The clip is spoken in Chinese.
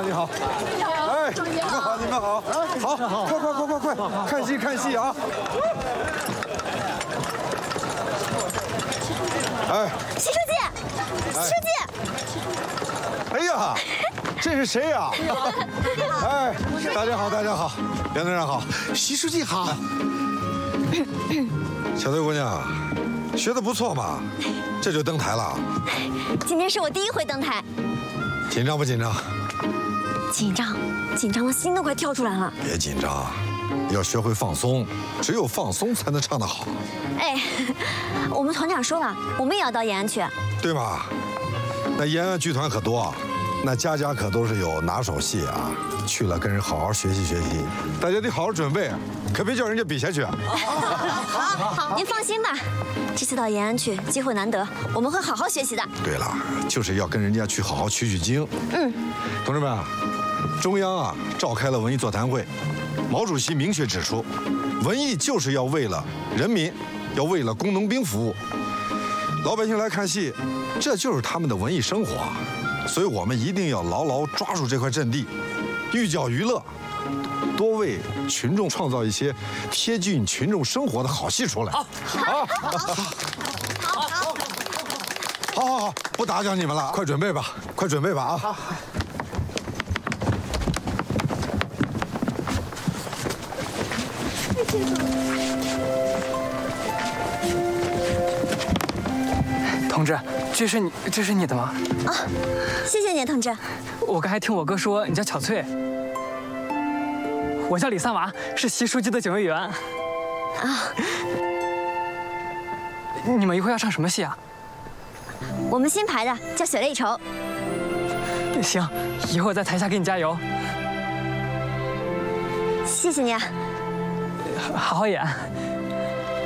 好，你好。哎，你们好，你们好。好，快，看戏啊！哎， 习书记，习书记。 哎呀，这是谁呀？哎，大家好，梁队长好， 习书记好。 小崔姑娘，学得不错嘛，这就登台了。 今天是我第一回登台， 紧张不紧张？ 紧张的心都快跳出来了。 别紧张，要学会放松，只有放松才能唱得好。 哎，我们团长说了，我们也要到延安去， 对吧？那延安剧团可多，那家可都是有拿手戏啊。去了跟人好好学习，大家得好好准备，可别叫人家比下去啊。 好，您放心吧，这次到延安去，机会难得，我们会好好学习的。 对了，就是要跟人家去好好取经。同志们啊，中央啊召开了文艺座谈会，毛主席明确指出，文艺就是要为了人民，要为了工农兵服务。老百姓来看戏，这就是他们的文艺生活，所以我们一定要牢牢抓住这块阵地，寓教于乐，多为群众创造一些贴近群众生活的好戏出来。好，不打搅你们了，快准备吧啊！ 同志，这是你的吗？ 啊，谢谢你，同志。 我刚才听我哥说你叫巧翠，我叫李三娃，是习书记的警卫员。 啊， 你们一会儿要上什么戏啊？ 我们新排的叫《血泪愁》。 行，一会儿在台下给你加油。 谢谢你啊。 好好演。